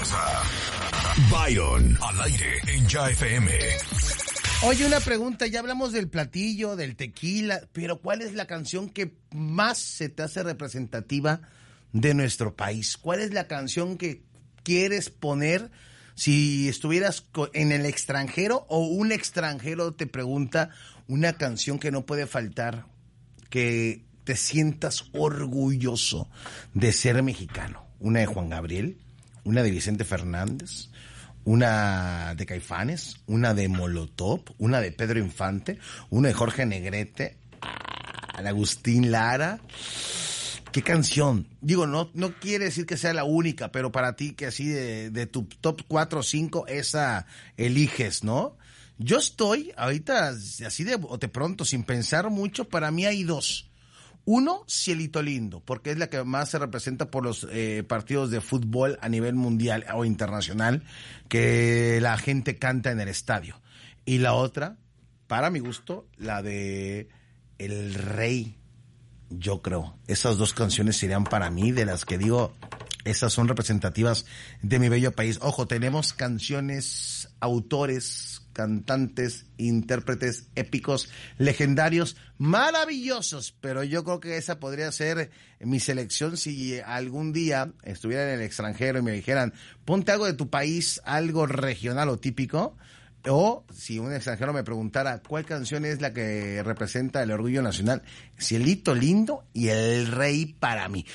Escuchas a Byron al aire en Ya FM. Oye, una pregunta, ya hablamos del platillo, del tequila, pero ¿cuál es la canción que más se te hace representativa de nuestro país? ¿Cuál es la canción que quieres poner si estuvieras en el extranjero o un extranjero te pregunta una canción que no puede faltar, que te sientas orgulloso de ser mexicano? Una de Juan Gabriel, una de Vicente Fernández, una de Caifanes, una de Molotov, una de Pedro Infante, una de Jorge Negrete, de Agustín Lara. ¿Qué canción? Digo, no quiere decir que sea la única, pero para ti que así de tu top 4 o 5, esa eliges, ¿no? Yo estoy ahorita así de bote pronto, sin pensar mucho, para mí hay dos. Uno, Cielito Lindo, porque es la que más se representa por los partidos de fútbol a nivel mundial o internacional, que la gente canta en el estadio. Y la otra, para mi gusto, la de El Rey, yo creo. Esas dos canciones serían para mí de las que digo, esas son representativas de mi bello país. Ojo, tenemos canciones, autores, cantantes, intérpretes épicos, legendarios, maravillosos, pero yo creo que esa podría ser mi selección si algún día estuviera en el extranjero y me dijeran, ponte algo de tu país, algo regional o típico, o si un extranjero me preguntara cuál canción es la que representa el orgullo nacional, Cielito Lindo y El Rey para mí.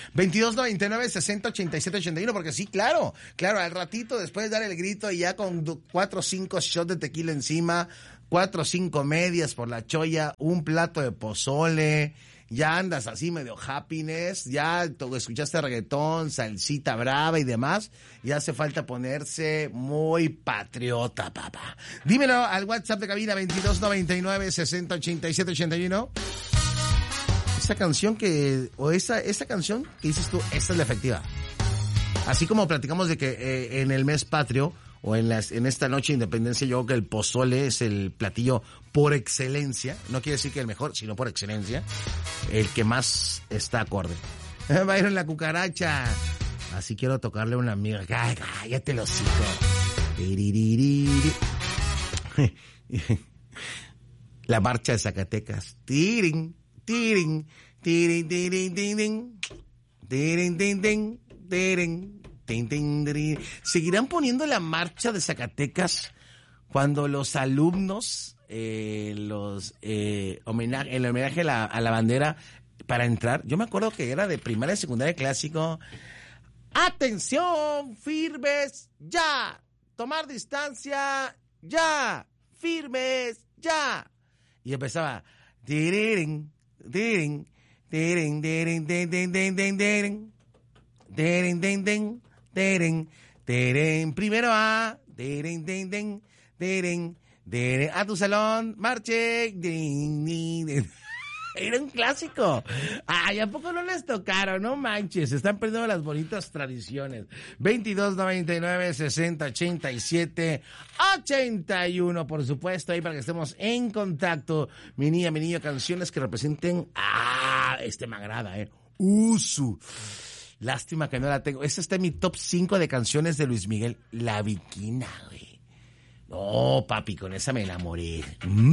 2299-608781, porque sí, claro, al ratito después de dar el grito y ya con 4 o 5 shots de tequila encima, 4 o 5 medias por la cholla, un plato de pozole, ya andas así medio happiness, ya escuchaste reggaetón, salsita brava y demás, ya hace falta ponerse muy patriota, papá. Dímelo al WhatsApp de cabina 2299-608781. Esa canción esa canción que dices tú, esta es la efectiva. Así como platicamos de que en el mes patrio o en esta noche de independencia, yo creo que el pozole es el platillo por excelencia, no quiere decir que el mejor, sino por excelencia, el que más está acorde. Va a ir en la cucaracha. Así quiero tocarle a una amiga. Cállate los hocico. La marcha de Zacatecas. Tiring, tiring, tiring, tiring, tiring, tiring, tiring, tiring. ¿Seguirán poniendo la marcha de Zacatecas cuando los alumnos, el homenaje a la bandera para entrar? Yo me acuerdo que era de primaria y secundaria clásico. ¡Atención! ¡Firmes! ¡Ya! ¡Tomar distancia! ¡Ya! ¡Firmes! ¡Ya! Y empezaba. ¡Tiring! ¡Tiring! ¡Tiring! ¡Tiring! ¡Tiring! ¡Tiring! ¡Tiring! ¡Tiring! Teren, teren, primero a, teren, teren, teren, teren, a tu salón, marche, era un clásico. Ay, ¿a poco no les tocaron? No manches, están perdiendo las bonitas tradiciones. 2299-6087-81, por supuesto, ahí para que estemos en contacto. Mi niña, mi niño, canciones que representen, me agrada, Usu. Lástima que no la tengo. Esta está en mi top 5 de canciones de Luis Miguel. La Bikina, güey. No, papi, con esa me enamoré.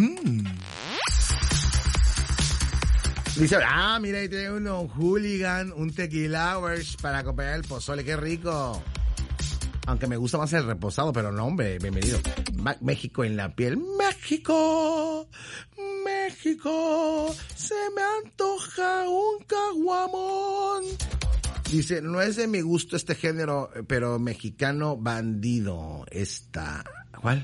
Dice, mira, ahí tiene uno, un hooligan, un tequila para acompañar el pozole. ¡Qué rico! Aunque me gusta más el reposado, pero no, hombre, bienvenido. México en la piel. ¡México! ¡México! Se me antoja un caguamón. Dice, no es de mi gusto este género, pero mexicano bandido está. ¿Cuál?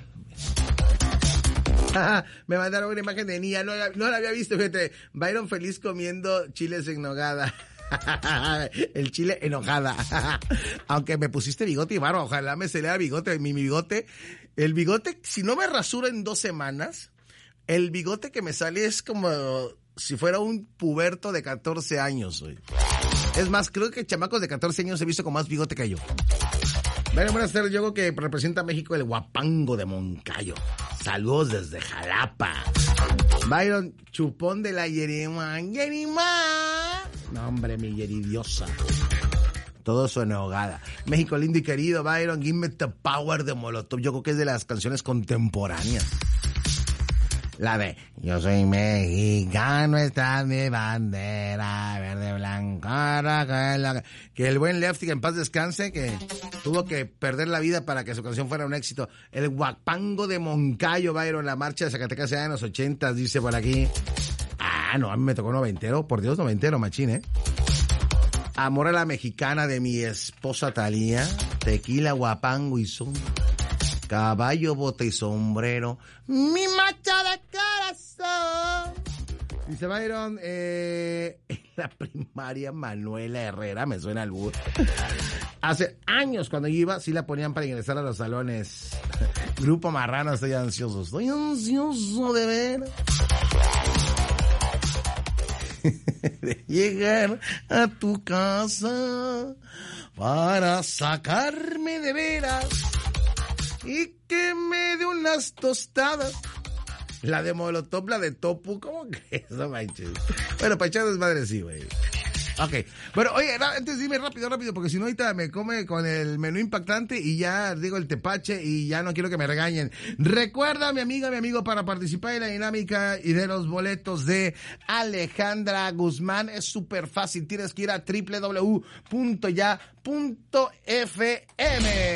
Me mandaron una imagen de niña, no la había visto, fíjate. Byron feliz comiendo chiles en nogada. El chile enojada. Aunque me pusiste bigote y barba, ojalá me se lea bigote, mi bigote. El bigote, si no me rasuro en 2 semanas, el bigote que me sale es como si fuera un puberto de 14 años, güey. Es más, creo que chamacos de 14 años he visto con más bigote que yo. Bueno, buenas tardes, yo creo que representa a México el guapango de Moncayo. Saludos desde Jalapa. Byron, chupón de la Yerima. ¡Yerima! No, hombre, mi yeridiosa. todo eso en ahogada. México lindo y querido, Byron, Give Me the Power de Molotov. Yo creo que es de las canciones contemporáneas. La de yo soy mexicano, esta es mi bandera, verde, blanca, que el buen Lefty, que en paz descanse, que tuvo que perder la vida para que su canción fuera un éxito. El Huapango de Moncayo, Byron, la marcha de Zacatecas ya en los 80, dice por aquí. No, a mí me tocó noventero, por Dios, noventero, machín, Amor a la mexicana de mi esposa Talía, tequila, huapango y son, caballo, bote y sombrero, mi macha de corazón. Dice Byron, en la primaria Manuela Herrera, me suena el bus. Hace años cuando yo iba, sí la ponían para ingresar a los salones. Grupo Marrano, estoy ansioso de ver. De llegar a tu casa para sacarme de veras y que me dé unas tostadas. La de Molotov, la de Topu, ¿cómo que eso, manches? Bueno, para echar desmadre sí, güey. Ok, bueno, oye, antes dime rápido, porque si no ahorita me come con el menú impactante y ya digo el tepache y ya no quiero que me regañen. Recuerda, mi amiga, mi amigo, para participar en la dinámica y de los boletos de Alejandra Guzmán es súper fácil. Tienes que ir a www.ya.fm.